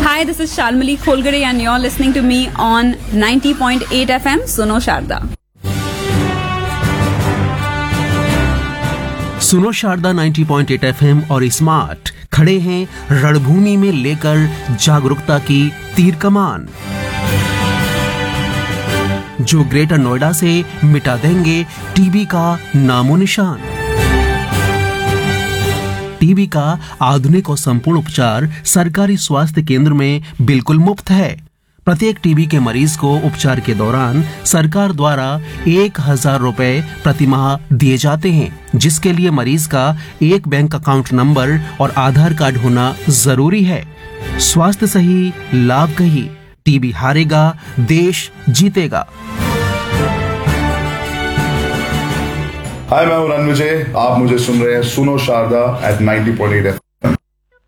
Hi, this is Shalmali Kholgare and you're listening to me on 90.8 FM, Suno Sharda. सुनो Sharda 90.8 FM और smart खड़े हैं रणभूमि में लेकर जागरूकता की तीर कमान, जो ग्रेटर नोएडा से मिटा देंगे टीबी का नामो निशान। टीबी का आधुनिक और संपूर्ण उपचार सरकारी स्वास्थ्य केंद्र में बिल्कुल मुफ्त है। प्रत्येक टीबी के मरीज को उपचार के दौरान सरकार द्वारा 1,000 रुपए प्रति माह दिए जाते हैं, जिसके लिए मरीज का एक बैंक अकाउंट नंबर और आधार कार्ड होना जरूरी है। स्वास्थ्य सही, लाभ कहीं। टीबी हारेगा, देश जीतेगा। हाय, मैं हूं रणविजय। आप मुझे सुन रहे हैं सुनो शारदा एट 90.8 FM।